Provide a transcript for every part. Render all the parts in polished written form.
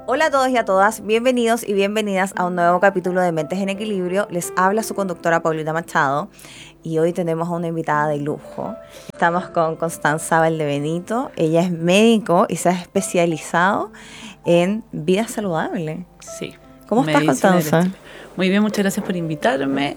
Hola a todos y a todas, bienvenidos y bienvenidas a un nuevo capítulo de Mentes en Equilibrio. Les habla su conductora Paulina Machado y hoy tenemos a una invitada de lujo. Estamos con Constanza Valdebenito. Ella es médico y se ha especializado en vida saludable. Sí. ¿Cómo estás, Constanza? Muy bien, muchas gracias por invitarme.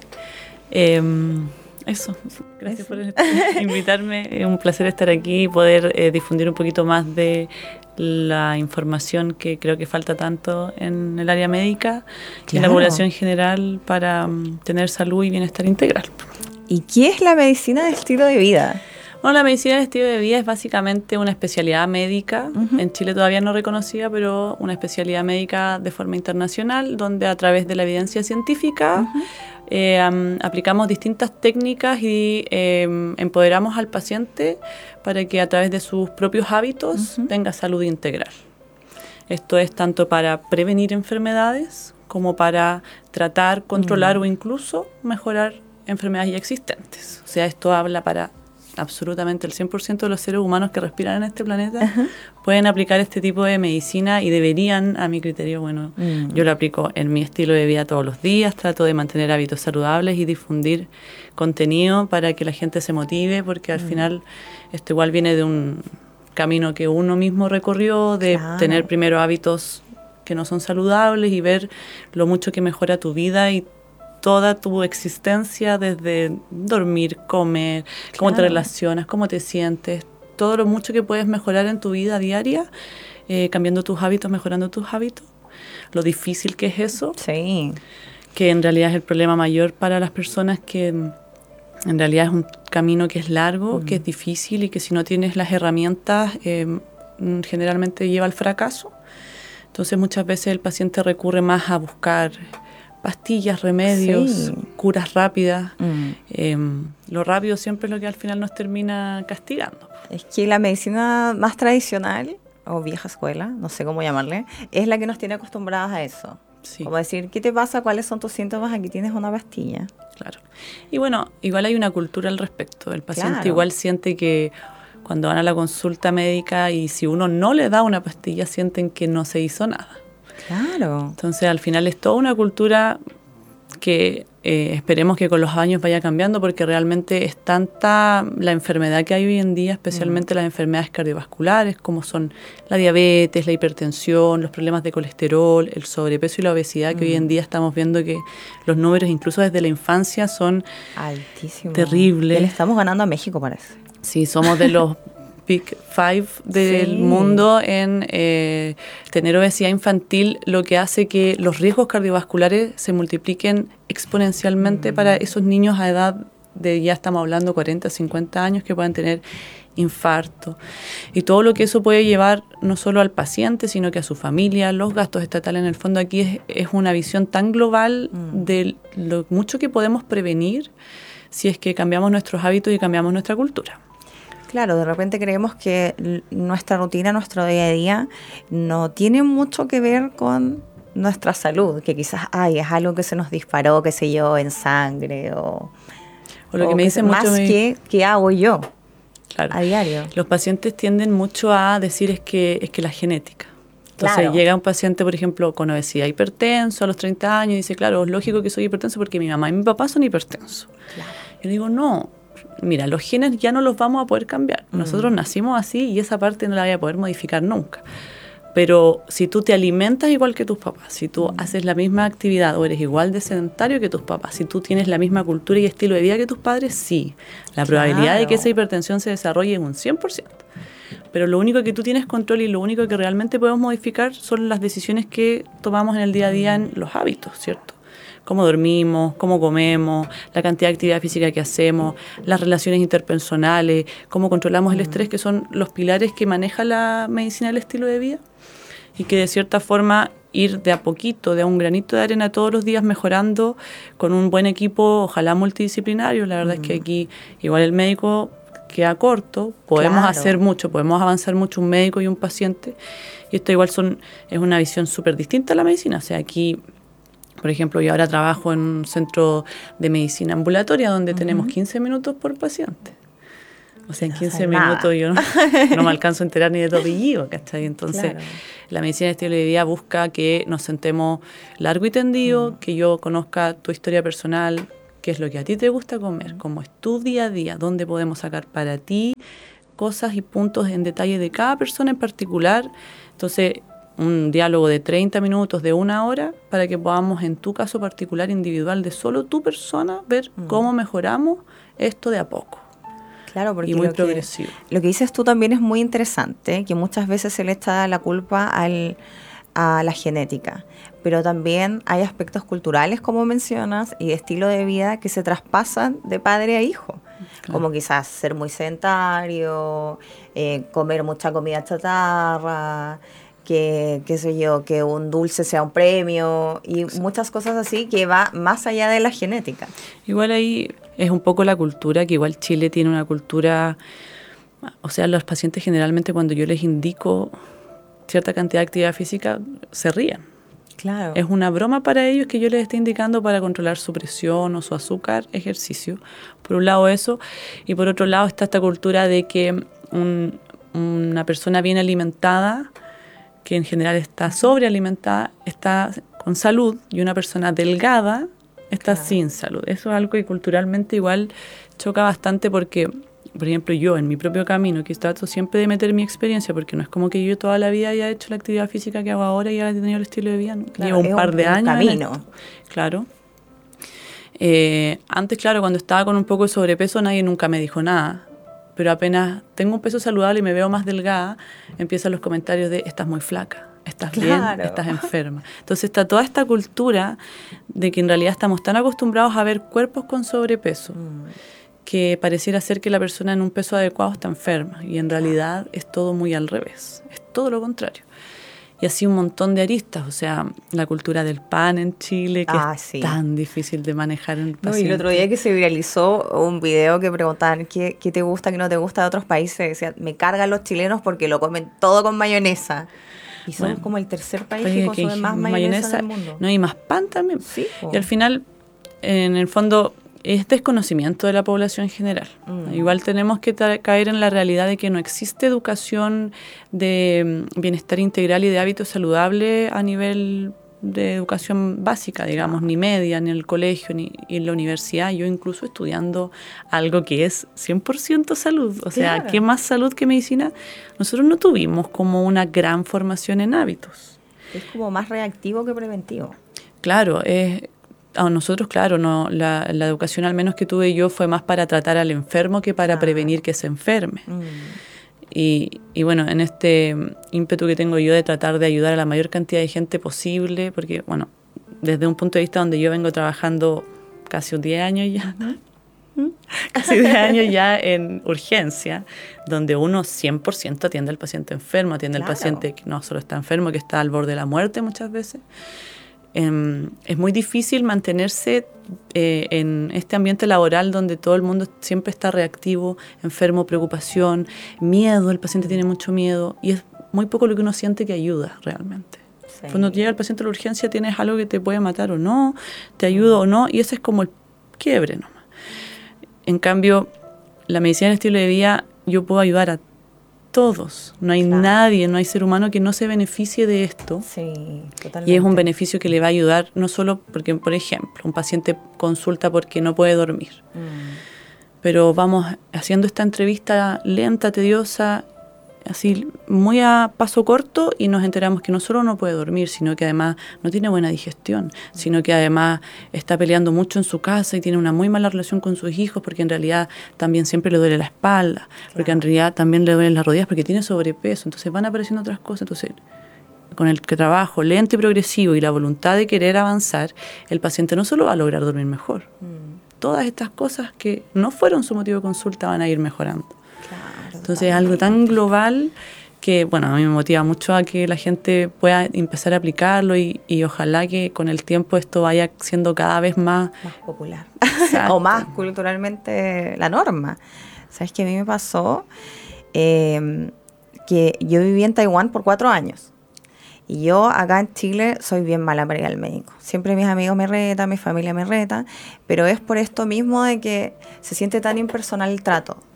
Gracias por invitarme. Es un placer estar aquí y poder difundir un poquito más de la información que creo que falta tanto en el área médica y en la población en general para tener salud y bienestar integral. ¿Y qué es la medicina de estilo de vida? Bueno, la medicina de estilo de vida es básicamente una especialidad médica, en Chile todavía no reconocida, pero una especialidad médica de forma internacional, donde a través de la evidencia científica aplicamos distintas técnicas y empoderamos al paciente para que a través de sus propios hábitos tenga salud integral. Esto es tanto para prevenir enfermedades como para tratar, controlar o incluso mejorar enfermedades ya existentes. O sea, esto habla para absolutamente el 100% de los seres humanos que respiran en este planeta pueden aplicar este tipo de medicina y deberían, a mi criterio, yo lo aplico en mi estilo de vida todos los días, trato de mantener hábitos saludables y difundir contenido para que la gente se motive, porque al final esto igual viene de un camino que uno mismo recorrió, de tener primero hábitos que no son saludables y ver lo mucho que mejora tu vida y toda tu existencia, desde dormir, comer, cómo te relacionas, cómo te sientes, todo lo mucho que puedes mejorar en tu vida diaria, cambiando tus hábitos, mejorando tus hábitos, lo difícil que es eso, que en realidad es el problema mayor para las personas, que en realidad es un camino que es largo, que es difícil y que si no tienes las herramientas generalmente lleva al fracaso. Entonces muchas veces el paciente recurre más a buscar pastillas, remedios, curas rápidas. Lo rápido siempre es lo que al final nos termina castigando. Es que la medicina más tradicional, o vieja escuela, no sé cómo llamarle, es la que nos tiene acostumbradas a eso. Sí. Como decir, ¿qué te pasa? ¿Cuáles son tus síntomas? Aquí tienes una pastilla. Claro. Y bueno, igual hay una cultura al respecto. El paciente igual siente que cuando van a la consulta médica y si uno no le da una pastilla, sienten que no se hizo nada. Claro. Entonces, al final es toda una cultura que esperemos que con los años vaya cambiando, porque realmente es tanta la enfermedad que hay hoy en día, especialmente las enfermedades cardiovasculares, como son la diabetes, la hipertensión, los problemas de colesterol, el sobrepeso y la obesidad, que hoy en día estamos viendo que los números, incluso desde la infancia, son altísimos, terribles. Ya le estamos ganando a México, parece. Sí, somos de los Big Five del mundo en tener obesidad infantil, lo que hace que los riesgos cardiovasculares se multipliquen exponencialmente para esos niños a edad de, ya estamos hablando, 40, 50 años, que pueden tener infarto. Y todo lo que eso puede llevar no solo al paciente, sino que a su familia, los gastos estatales. En el fondo aquí es una visión tan global de lo mucho que podemos prevenir si es que cambiamos nuestros hábitos y cambiamos nuestra cultura. Claro, de repente creemos que nuestra rutina, nuestro día a día, no tiene mucho que ver con nuestra salud, que quizás es algo que se nos disparó, qué sé yo, en sangre o lo que me dicen mucho más que ¿qué hago yo a diario? Los pacientes tienden mucho a decir es que la genética. Entonces llega un paciente, por ejemplo, con obesidad, hipertenso a los 30 años y dice, claro, es lógico que soy hipertenso porque mi mamá y mi papá son hipertensos. Yo digo, no. Mira, los genes ya no los vamos a poder cambiar. Nosotros nacimos así y esa parte no la voy a poder modificar nunca. Pero si tú te alimentas igual que tus papás, si tú haces la misma actividad o eres igual de sedentario que tus papás, si tú tienes la misma cultura y estilo de vida que tus padres, sí. La probabilidad de que esa hipertensión se desarrolle es un 100%. Pero lo único que tú tienes control y lo único que realmente podemos modificar son las decisiones que tomamos en el día a día en los hábitos, ¿cierto? Cómo dormimos, cómo comemos, la cantidad de actividad física que hacemos, las relaciones interpersonales, cómo controlamos el estrés, que son los pilares que maneja la medicina del estilo de vida, y que de cierta forma ir de a poquito, de a un granito de arena todos los días mejorando con un buen equipo, ojalá multidisciplinario. La verdad es que aquí igual el médico queda corto, podemos hacer mucho, podemos avanzar mucho un médico y un paciente, y esto igual es una visión súper distinta a la medicina. O sea, aquí, por ejemplo, yo ahora trabajo en un centro de medicina ambulatoria donde tenemos 15 minutos por paciente. O sea, en No 15 saben minutos nada. yo no me alcanzo a enterar ni de tu apellido, ¿cachai? Entonces, Claro. la medicina de estilo de vida busca que nos sentemos largo y tendido, que yo conozca tu historia personal, qué es lo que a ti te gusta comer, cómo es tu día a día, dónde podemos sacar para ti cosas y puntos en detalle de cada persona en particular. Entonces, un diálogo de 30 minutos, de 1 hora, para que podamos, en tu caso particular, individual, de solo tu persona, ver cómo mejoramos esto de a poco. Claro, porque Y muy progresivo. lo que dices tú también es muy interesante, que muchas veces se le echa la culpa a la genética, pero también hay aspectos culturales, como mencionas, y de estilo de vida que se traspasan de padre a hijo, como quizás ser muy sedentario, comer mucha comida chatarra, que, qué sé yo, que un dulce sea un premio, y muchas cosas así que va más allá de la genética. Igual ahí es un poco la cultura, que igual Chile tiene una cultura, o sea, los pacientes generalmente cuando yo les indico cierta cantidad de actividad física, se ríen. Claro. Es una broma para ellos que yo les esté indicando para controlar su presión o su azúcar, ejercicio. Por un lado eso, y por otro lado está esta cultura de que una persona bien alimentada, que en general está sobrealimentada, está con salud, y una persona delgada está sin salud. Eso es algo que culturalmente igual choca bastante porque, por ejemplo, yo en mi propio camino, que trato siempre de meter mi experiencia, porque no es como que yo toda la vida haya hecho la actividad física que hago ahora y haya tenido el estilo de vida, ¿no? Claro, Llevo un par de años camino. en esto. Claro. Antes, claro, cuando estaba con un poco de sobrepeso, nadie nunca me dijo nada. Pero apenas tengo un peso saludable y me veo más delgada, empiezan los comentarios de estás muy flaca, estás bien, estás enferma. Entonces está toda esta cultura de que en realidad estamos tan acostumbrados a ver cuerpos con sobrepeso que pareciera ser que la persona en un peso adecuado está enferma, y en realidad es todo muy al revés, es todo lo contrario. Y así un montón de aristas, o sea, la cultura del pan en Chile, que es tan difícil de manejar en el paciente. No, y el otro día que se viralizó un video que preguntaban qué te gusta, qué no te gusta de otros países, decía, me cargan los chilenos porque lo comen todo con mayonesa. Y somos como el tercer país que consume más mayonesa en el mundo. No, y más pan también. Sí, y al final, en el fondo, es desconocimiento de la población en general. Igual tenemos que caer en la realidad de que no existe educación de bienestar integral y de hábitos saludables a nivel de educación básica, digamos, ni media, ni en el colegio, ni en la universidad. Yo incluso estudiando algo que es 100% salud. O sea, ¿qué más salud que medicina? Nosotros no tuvimos como una gran formación en hábitos. Es como más reactivo que preventivo. Claro, a nosotros, claro, no, la educación al menos que tuve yo fue más para tratar al enfermo que para prevenir que se enferme. Y bueno, en este ímpetu que tengo yo de tratar de ayudar a la mayor cantidad de gente posible, porque bueno, desde un punto de vista donde yo vengo trabajando casi 10 años ya, casi 10 años ya en urgencia, donde uno 100% atiende al paciente enfermo, atiende al paciente que no solo está enfermo, que está al borde de la muerte muchas veces. Es muy difícil mantenerse en este ambiente laboral donde todo el mundo siempre está reactivo, enfermo, preocupación, miedo, el paciente tiene mucho miedo y es muy poco lo que uno siente que ayuda realmente. Sí. Cuando llega el paciente a la urgencia tienes algo que te puede matar o no, te ayuda o no, y ese es como el quiebre nomás. En cambio, la medicina del estilo de vida, yo puedo ayudar a todos. No hay nadie, no hay ser humano que no se beneficie de esto. Sí, totalmente. Y es un beneficio que le va a ayudar no solo porque, por ejemplo, un paciente consulta porque no puede dormir. Pero vamos haciendo esta entrevista lenta, tediosa, así muy a paso corto, y nos enteramos que no solo no puede dormir, sino que además no tiene buena digestión, sino que además está peleando mucho en su casa y tiene una muy mala relación con sus hijos, porque en realidad también siempre le duele la espalda, porque en realidad también le duelen las rodillas porque tiene sobrepeso. Entonces van apareciendo otras cosas. Entonces, con el trabajo lento y progresivo y la voluntad de querer avanzar, el paciente no solo va a lograr dormir mejor, todas estas cosas que no fueron su motivo de consulta van a ir mejorando. Entonces es algo tan global que, bueno, a mí me motiva mucho a que la gente pueda empezar a aplicarlo y ojalá que con el tiempo esto vaya siendo cada vez más popular o más culturalmente la norma. ¿Sabes qué? A mí me pasó que yo viví en Taiwán por 4 años. Y yo acá en Chile soy bien mala para ir al médico. Siempre mis amigos me retan, mi familia me reta, pero es por esto mismo de que se siente tan impersonal el trato.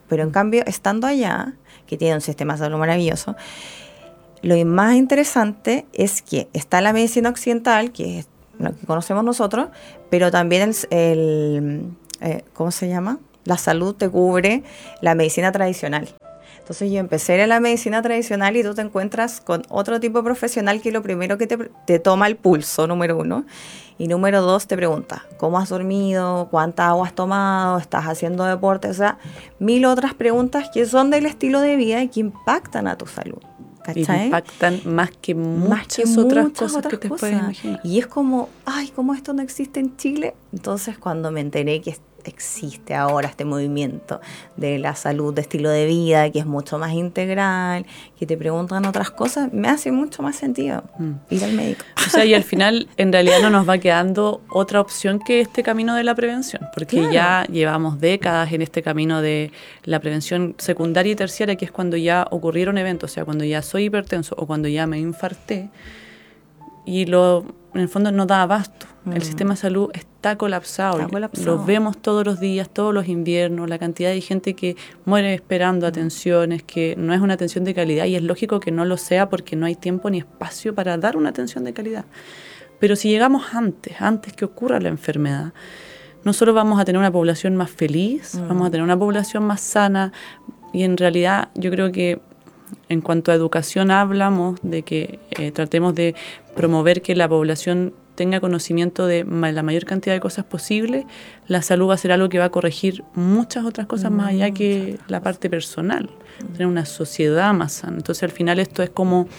Pero en cambio, estando allá, que tiene un sistema de salud maravilloso, lo más interesante es que está la medicina occidental, que es lo que conocemos nosotros, pero también ¿cómo se llama? La salud te cubre la medicina tradicional. Entonces yo empecé en la medicina tradicional y tú te encuentras con otro tipo de profesional que lo primero que te toma el pulso, número 1. Y número 2, te pregunta, ¿cómo has dormido? ¿Cuánta agua has tomado? ¿Estás haciendo deporte? O sea, 1000 otras preguntas que son del estilo de vida y que impactan a tu salud. ¿Cachai? Impactan más que muchas otras cosas que te puedes imaginar. Y es como, ay, ¿cómo esto no existe en Chile? Entonces, cuando me enteré que existe ahora este movimiento de la salud, de estilo de vida, que es mucho más integral, que te preguntan otras cosas, me hace mucho más sentido ir al médico. O sea, y al final, en realidad no nos va quedando otra opción que este camino de la prevención, porque ya llevamos décadas en este camino de la prevención secundaria y terciaria, que es cuando ya ocurrieron eventos, o sea, cuando ya soy hipertenso o cuando ya me infarté, y en el fondo no da abasto. El sistema de salud está colapsado. Lo vemos todos los días, todos los inviernos, la cantidad de gente que muere esperando atenciones, que no es una atención de calidad, y es lógico que no lo sea porque no hay tiempo ni espacio para dar una atención de calidad. Pero si llegamos antes que ocurra la enfermedad, no solo vamos a tener una población más feliz, vamos a tener una población más sana, y en realidad yo creo que en cuanto a educación hablamos de que tratemos de promover que la población tenga conocimiento de la mayor cantidad de cosas posible. La salud va a ser algo que va a corregir muchas otras cosas más allá que la parte personal, tener una sociedad más sana. Entonces al final esto es como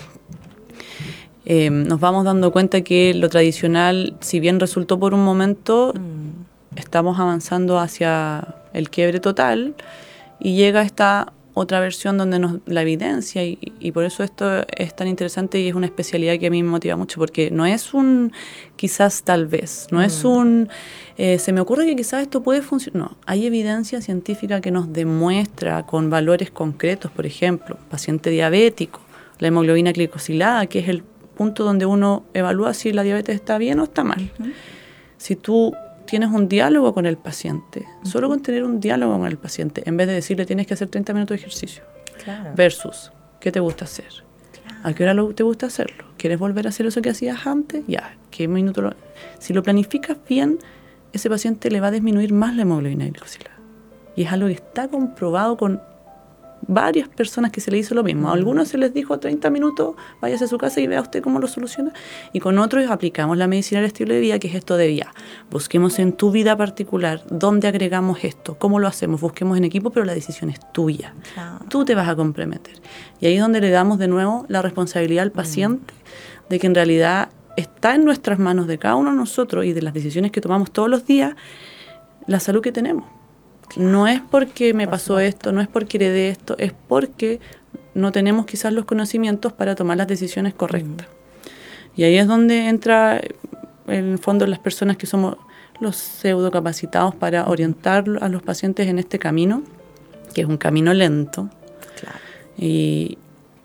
nos vamos dando cuenta que lo tradicional, si bien resultó por un momento, estamos avanzando hacia el quiebre total y llega esta otra versión donde la evidencia, y por eso esto es tan interesante y es una especialidad que a mí me motiva mucho, porque no es un quizás tal vez, no es un se me ocurre que quizás esto puede funcionar. No, hay evidencia científica que nos demuestra con valores concretos, por ejemplo, paciente diabético, la hemoglobina glicosilada, que es el punto donde uno evalúa si la diabetes está bien o está mal. Si tú tienes un diálogo con el paciente, solo con tener un diálogo con el paciente, en vez de decirle tienes que hacer 30 minutos de ejercicio, versus ¿qué te gusta hacer? ¿A qué hora te gusta hacerlo? ¿Quieres volver a hacer eso que hacías antes? Ya, ¿qué minuto? Si lo planificas bien, ese paciente le va a disminuir más la hemoglobina glicosilada. Y es algo que está comprobado con varias personas que se le hizo lo mismo. A algunos se les dijo 30 minutos, váyase a su casa y vea usted cómo lo soluciona. Y con otros aplicamos la medicina del estilo de vida, que es esto de vida. Busquemos en tu vida particular dónde agregamos esto, cómo lo hacemos, busquemos en equipo, pero la decisión es tuya. Claro. Tú te vas a comprometer. Y ahí es donde le damos de nuevo la responsabilidad al paciente de que en realidad está en nuestras manos, de cada uno de nosotros y de las decisiones que tomamos todos los días, la salud que tenemos. No es porque me pasó esto, no es porque heredé esto, es porque no tenemos quizás los conocimientos para tomar las decisiones correctas. Y ahí es donde entra, en el fondo, las personas que somos los pseudo capacitados para orientar a los pacientes en este camino, que es un camino lento. Claro. Y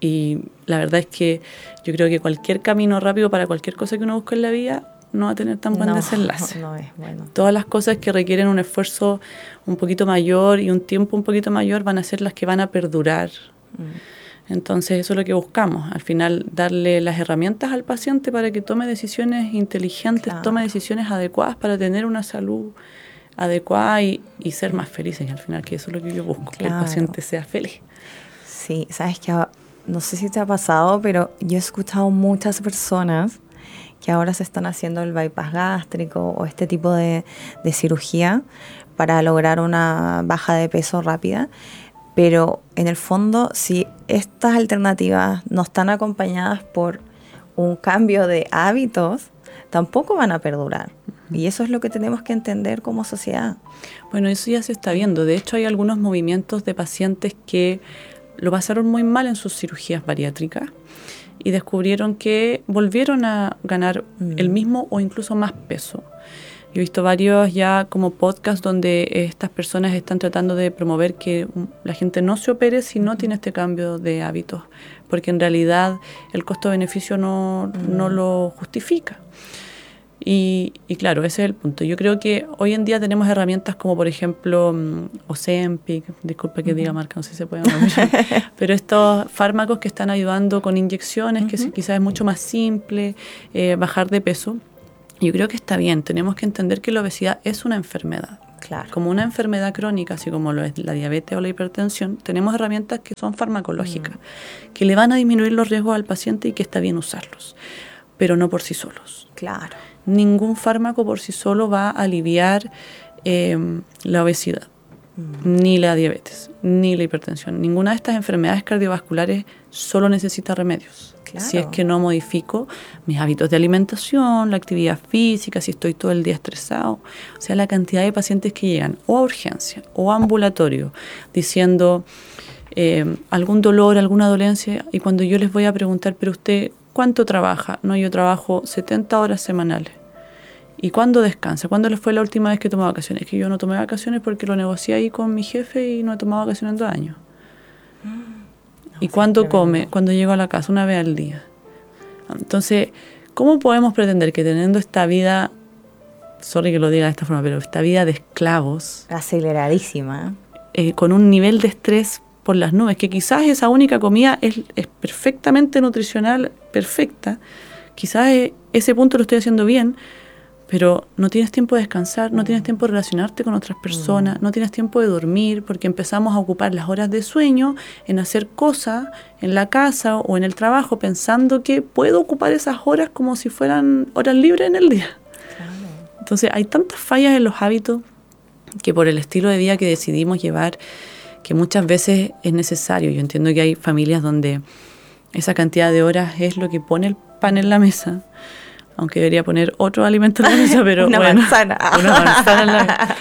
la verdad es que yo creo que cualquier camino rápido para cualquier cosa que uno busque en la vida no va a tener tan buen desenlace. No es bueno. Todas las cosas que requieren un esfuerzo un poquito mayor y un tiempo un poquito mayor van a ser las que van a perdurar. Entonces eso es lo que buscamos. Al final, darle las herramientas al paciente para que tome decisiones inteligentes, tome decisiones adecuadas para tener una salud adecuada y ser más felices. Y al final, que eso es lo que yo busco, que el paciente sea feliz. Sí, sabes que no sé si te ha pasado, pero yo he escuchado muchas personas que ahora se están haciendo el bypass gástrico o este tipo de cirugía para lograr una baja de peso rápida. Pero en el fondo, si estas alternativas no están acompañadas por un cambio de hábitos, tampoco van a perdurar. Y eso es lo que tenemos que entender como sociedad. Bueno, eso ya se está viendo. De hecho, hay algunos movimientos de pacientes que lo pasaron muy mal en sus cirugías bariátricas y descubrieron que volvieron a ganar el mismo o incluso más peso. Yo he visto varios ya como podcasts donde estas personas están tratando de promover que la gente no se opere si no tiene este cambio de hábitos, porque en realidad el costo-beneficio no lo justifica. Y claro, ese es el punto. Yo creo que hoy en día tenemos herramientas como, por ejemplo, Ozempic, disculpa que diga marca, no sé si se puede nombrar, pero estos fármacos que están ayudando con inyecciones, que quizás es mucho más simple, bajar de peso. Yo creo que está bien, tenemos que entender que la obesidad es una enfermedad. Claro. Como una enfermedad crónica, así como lo es la diabetes o la hipertensión, tenemos herramientas que son farmacológicas, que le van a disminuir los riesgos al paciente y que está bien usarlos, pero no por sí solos. Claro. Ningún fármaco por sí solo va a aliviar la obesidad, ni la diabetes, ni la hipertensión. Ninguna de estas enfermedades cardiovasculares solo necesita remedios. Claro. Si es que no modifico mis hábitos de alimentación, la actividad física, si estoy todo el día estresado. O sea, la cantidad de pacientes que llegan o a urgencia o a ambulatorio diciendo algún dolor, alguna dolencia, y cuando yo les voy a preguntar, pero usted, ¿cuánto trabaja? No, yo trabajo 70 horas semanales. ¿Y cuándo descansa? ¿Cuándo le fue la última vez que tomó vacaciones? Es que yo no tomé vacaciones porque lo negocié ahí con mi jefe y no he tomado vacaciones en 2 años. ¿Y cuándo come? Cuando llego a la casa, 1 vez al día. Entonces, ¿cómo podemos pretender que teniendo esta vida, sorry que lo diga de esta forma, pero esta vida de esclavos, aceleradísima, con un nivel de estrés por las nubes, que quizás esa única comida es perfectamente nutricional, perfecta, quizás ese punto lo estoy haciendo bien, pero no tienes tiempo de descansar, no tienes tiempo de relacionarte con otras personas, no tienes tiempo de dormir, porque empezamos a ocupar las horas de sueño en hacer cosas en la casa o en el trabajo, pensando que puedo ocupar esas horas como si fueran horas libres en el día. Claro. Entonces hay tantas fallas en los hábitos que por el estilo de vida que decidimos llevar, que muchas veces es necesario. Yo entiendo que hay familias donde esa cantidad de horas es lo que pone el pan en la mesa, aunque debería poner otro alimento en la mesa, pero una manzana. Una manzana en la mesa.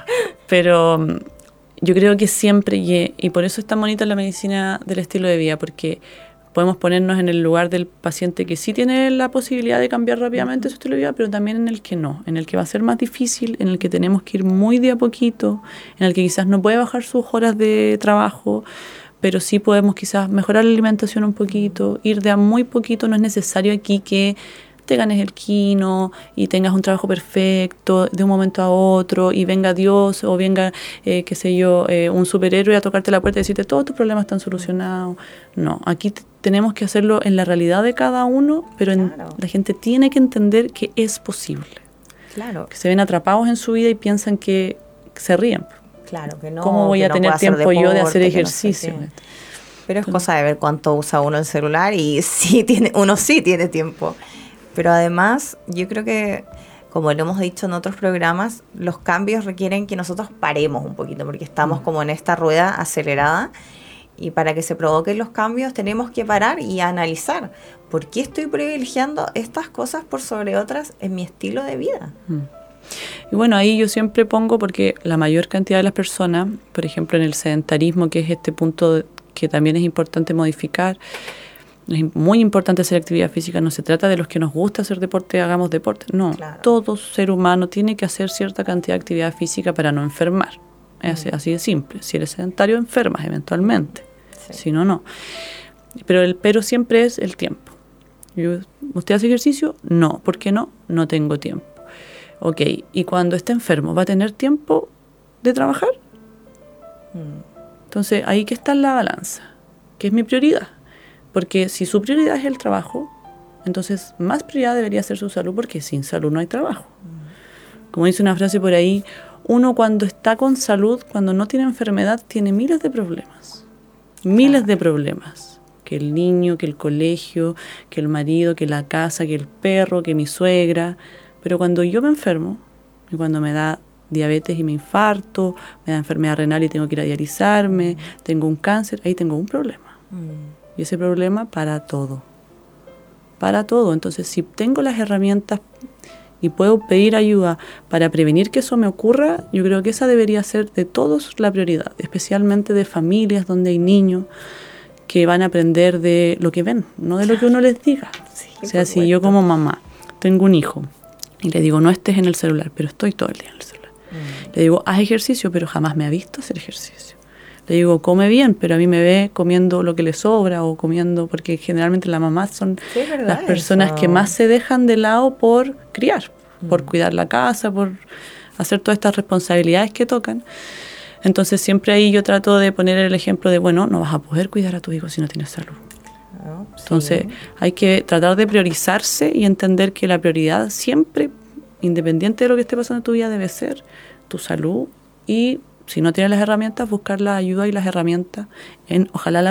Pero yo creo que siempre, y por eso es tan bonita la medicina del estilo de vida, porque podemos ponernos en el lugar del paciente que sí tiene la posibilidad de cambiar rápidamente su estilo de vida, pero también en el que no, en el que va a ser más difícil, en el que tenemos que ir muy de a poquito, en el que quizás no puede bajar sus horas de trabajo, pero sí podemos quizás mejorar la alimentación un poquito, ir de a muy poquito. No es necesario aquí que te ganes el quino y tengas un trabajo perfecto de un momento a otro y venga Dios o venga, qué sé yo, un superhéroe a tocarte la puerta y decirte todos tus problemas están solucionados. No, aquí tenemos que hacerlo en la realidad de cada uno, pero claro, la gente tiene que entender que es posible. Claro. Que se ven atrapados en su vida y piensan que se ríen. Claro, que no. ¿Cómo voy a tener tiempo deporte, yo de hacer ejercicio? No sé, pero es cosa de ver cuánto usa uno el celular y uno sí tiene tiempo. Pero además, yo creo que, como lo hemos dicho en otros programas, los cambios requieren que nosotros paremos un poquito, porque estamos como en esta rueda acelerada, y para que se provoquen los cambios tenemos que parar y analizar por qué estoy privilegiando estas cosas por sobre otras en mi estilo de vida. Y bueno, ahí yo siempre pongo, porque la mayor cantidad de las personas, por ejemplo en el sedentarismo, que es este punto que también es importante modificar, es muy importante hacer actividad física. No se trata de los que nos gusta hacer deporte, hagamos deporte. No, claro. Todo ser humano tiene que hacer cierta cantidad de actividad física para no enfermar. Es así de simple. Si eres sedentario, enfermas eventualmente. Sí. Si no, no. Pero siempre es el tiempo. ¿Usted hace ejercicio? No. ¿Por qué no? No tengo tiempo. Ok, y cuando esté enfermo, ¿va a tener tiempo de trabajar? Entonces, ahí que está la balanza. ¿Qué es mi prioridad? Porque si su prioridad es el trabajo, entonces más prioridad debería ser su salud, porque sin salud no hay trabajo. Como dice una frase por ahí, uno cuando está con salud, cuando no tiene enfermedad, tiene miles de problemas. Miles de problemas. Que el niño, que el colegio, que el marido, que la casa, que el perro, que mi suegra. Pero cuando yo me enfermo, y cuando me da diabetes y me infarto, me da enfermedad renal y tengo que ir a dializarme, tengo un cáncer, ahí tengo un problema. Y ese problema para todo. Para todo. Entonces, si tengo las herramientas y puedo pedir ayuda para prevenir que eso me ocurra, yo creo que esa debería ser de todos la prioridad, especialmente de familias donde hay niños que van a aprender de lo que ven, no de lo que uno les diga. Sí, o sea, si yo como mamá tengo un hijo y le digo, no estés en el celular, pero estoy todo el día en el celular. Le digo, haz ejercicio, pero jamás me ha visto hacer ejercicio. Le digo, come bien, pero a mí me ve comiendo lo que le sobra o comiendo, porque generalmente las mamás son las personas que más se dejan de lado por criar. por cuidar la casa, por hacer todas estas responsabilidades que tocan. Entonces siempre ahí yo trato de poner el ejemplo de, bueno, no vas a poder cuidar a tu hijo si no tienes salud. Entonces hay que tratar de priorizarse y entender que la prioridad siempre, independiente de lo que esté pasando en tu vida, debe ser tu salud, y si no tienes las herramientas, buscar la ayuda y las herramientas en, ojalá, la